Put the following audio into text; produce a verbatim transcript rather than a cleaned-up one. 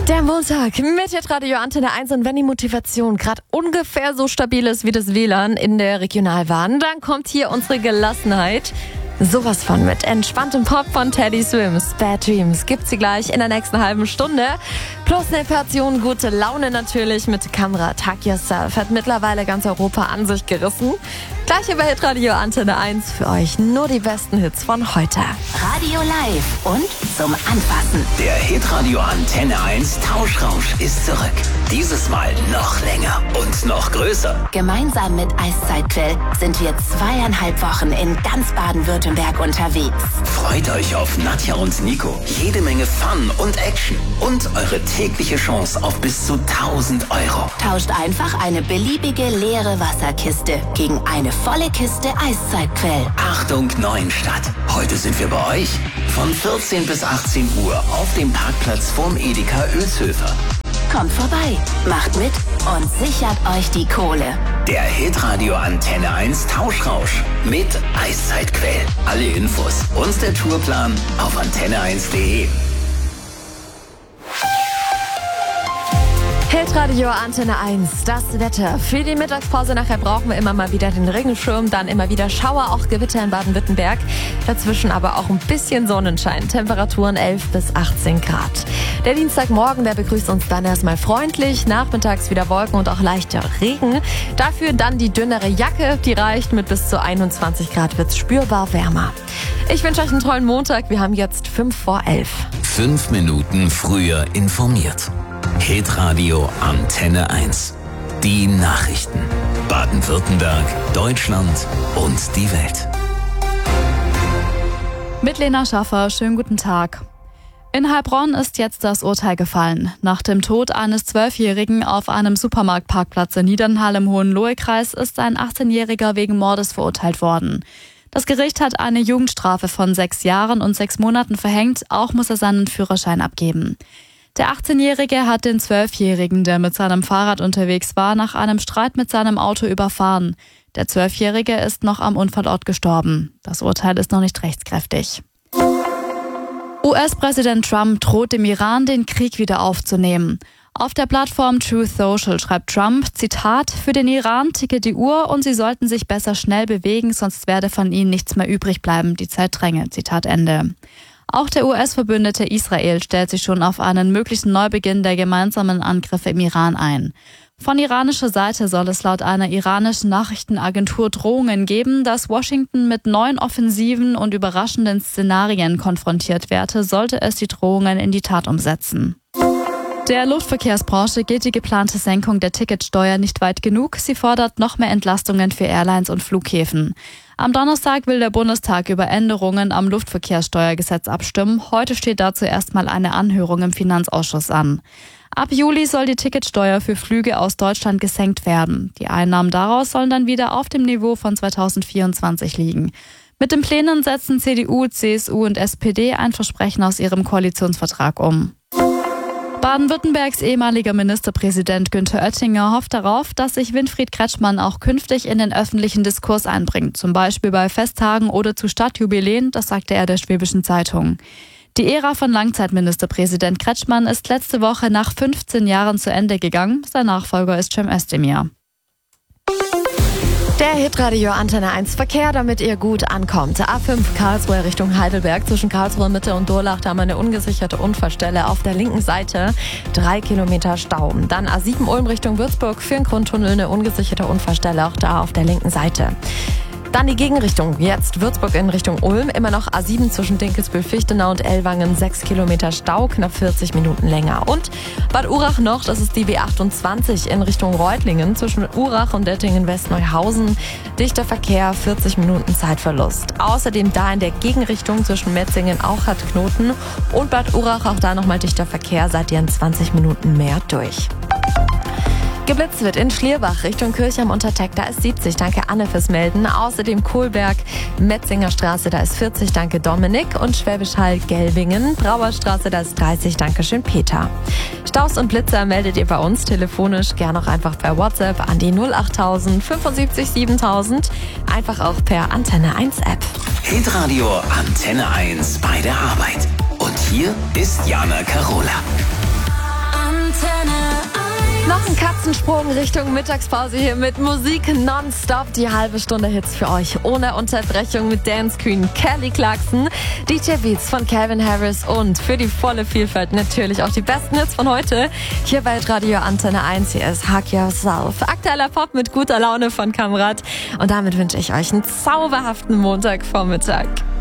Der Montag mit Hitradio Antenne eins, und wenn die Motivation gerade ungefähr so stabil ist wie das W L A N in der Regionalbahn, dann kommt hier unsere Gelassenheit. Sowas von mit entspanntem Pop von Teddy Swims. Bad Dreams gibt's sie gleich in der nächsten halben Stunde. Plus eine Portion gute Laune natürlich mit Kamera. Tuck Yourself hat mittlerweile ganz Europa an sich gerissen. Gleich hier bei Hitradio Antenne eins für euch nur die besten Hits von heute. Radio live und zum Anfassen. Der Hitradio Antenne eins Tauschrausch ist zurück. Dieses Mal noch länger und noch größer. Gemeinsam mit Eiszeitquell sind wir zweieinhalb Wochen in ganz Baden-Württemberg unterwegs. Freut euch auf Nadja und Nico, jede Menge Fun und Action und eure tägliche Chance auf bis zu tausend Euro. Tauscht einfach eine beliebige leere Wasserkiste gegen eine volle Kiste Eiszeitquell. Achtung Neuenstadt, heute sind wir bei euch von vierzehn bis achtzehn Uhr auf dem Parkplatz vorm Edeka Oelshöfer. Kommt vorbei, macht mit und sichert euch die Kohle. Der Hitradio Antenne eins Tauschrausch mit Eiszeitquell. Alle Infos und der Tourplan auf antenne eins punkt de. Hitradio Antenne eins, das Wetter. Für die Mittagspause nachher brauchen wir immer mal wieder den Regenschirm, dann immer wieder Schauer, auch Gewitter in Baden-Württemberg. Dazwischen aber auch ein bisschen Sonnenschein. Temperaturen elf bis achtzehn Grad. Der Dienstagmorgen, der begrüßt uns dann erstmal freundlich. Nachmittags wieder Wolken und auch leichter Regen. Dafür dann die dünnere Jacke, die reicht. Mit bis zu einundzwanzig Grad wird's spürbar wärmer. Ich wünsche euch einen tollen Montag. Wir haben jetzt fünf vor elf. Fünf Minuten früher informiert. Hitradio Antenne eins. Die Nachrichten. Baden-Württemberg, Deutschland und die Welt. Mit Lena Schaffer, schönen guten Tag. In Heilbronn ist jetzt das Urteil gefallen. Nach dem Tod eines Zwölfjährigen auf einem Supermarktparkplatz in Niedernhall im Hohenlohe-Kreis ist ein achtzehnjähriger wegen Mordes verurteilt worden. Das Gericht hat eine Jugendstrafe von sechs Jahren und sechs Monaten verhängt. Auch muss er seinen Führerschein abgeben. Der achtzehnjährige hat den Zwölfjährigen, der mit seinem Fahrrad unterwegs war, nach einem Streit mit seinem Auto überfahren. Der Zwölfjährige ist noch am Unfallort gestorben. Das Urteil ist noch nicht rechtskräftig. U S-Präsident Trump droht dem Iran, den Krieg wieder aufzunehmen. Auf der Plattform Truth Social schreibt Trump, Zitat, für den Iran ticke die Uhr und sie sollten sich besser schnell bewegen, sonst werde von ihnen nichts mehr übrig bleiben, die Zeit dränge, Zitat Ende. Auch der U S-Verbündete Israel stellt sich schon auf einen möglichen Neubeginn der gemeinsamen Angriffe im Iran ein. Von iranischer Seite soll es laut einer iranischen Nachrichtenagentur Drohungen geben, dass Washington mit neuen offensiven und überraschenden Szenarien konfrontiert werde, sollte es die Drohungen in die Tat umsetzen. Der Luftverkehrsbranche geht die geplante Senkung der Ticketsteuer nicht weit genug. Sie fordert noch mehr Entlastungen für Airlines und Flughäfen. Am Donnerstag will der Bundestag über Änderungen am Luftverkehrssteuergesetz abstimmen. Heute steht dazu erstmal eine Anhörung im Finanzausschuss an. Ab Juli soll die Ticketsteuer für Flüge aus Deutschland gesenkt werden. Die Einnahmen daraus sollen dann wieder auf dem Niveau von zweitausendvierundzwanzig liegen. Mit den Plänen setzen C D U, C S U und S P D ein Versprechen aus ihrem Koalitionsvertrag um. Baden-Württembergs ehemaliger Ministerpräsident Günther Oettinger hofft darauf, dass sich Winfried Kretschmann auch künftig in den öffentlichen Diskurs einbringt, zum Beispiel bei Festtagen oder zu Stadtjubiläen, das sagte er der Schwäbischen Zeitung. Die Ära von Langzeitministerpräsident Kretschmann ist letzte Woche nach fünfzehn Jahren zu Ende gegangen. Sein Nachfolger ist Cem Özdemir. Der Hitradio Antenne eins Verkehr, damit ihr gut ankommt. A fünf Karlsruhe Richtung Heidelberg. Zwischen Karlsruhe Mitte und Durlach haben wir eine ungesicherte Unfallstelle auf der linken Seite. Drei Kilometer Stau. Dann A sieben Ulm Richtung Würzburg. Für den Grundtunnel eine ungesicherte Unfallstelle, auch da auf der linken Seite. Dann die Gegenrichtung. Jetzt Würzburg in Richtung Ulm. Immer noch A sieben zwischen Dinkelsbühl-Fichtenau und Ellwangen. sechs Kilometer Stau, knapp vierzig Minuten länger. Und Bad Urach noch, das ist die B achtundzwanzig in Richtung Reutlingen. Zwischen Urach und Dettingen-Westneuhausen. Dichter Verkehr, vierzig Minuten Zeitverlust. Außerdem da in der Gegenrichtung zwischen Metzingen auch hat Knoten. Und Bad Urach, auch da nochmal dichter Verkehr, seid ihr in zwanzig Minuten mehr durch. Geblitzt wird in Schlierbach Richtung Kirchheim unter Teck, da ist siebzig, danke Anne fürs Melden. Außerdem Kohlberg, Metzinger Straße, da ist vierzig, danke Dominik. Und Schwäbisch Hall, Gelbingen, Brauerstraße, da ist dreißig, danke schön Peter. Staus und Blitzer meldet ihr bei uns telefonisch, gern auch einfach per WhatsApp an die null achttausend fünfundsiebzig siebentausend, einfach auch per Antenne eins App. Hitradio Antenne eins bei der Arbeit. Und hier ist Jana Karola. Noch ein Katzensprung Richtung Mittagspause hier mit Musik nonstop. Die halbe Stunde Hits für euch ohne Unterbrechung mit Dance Queen Kelly Clarkson, D J Beats von Calvin Harris und für die volle Vielfalt natürlich auch die besten Hits von heute. Hier bei Radio Antenne eins, hier ist Hug Yourself. Aktueller Pop mit guter Laune von Kamrat. Und damit wünsche ich euch einen zauberhaften Montagvormittag.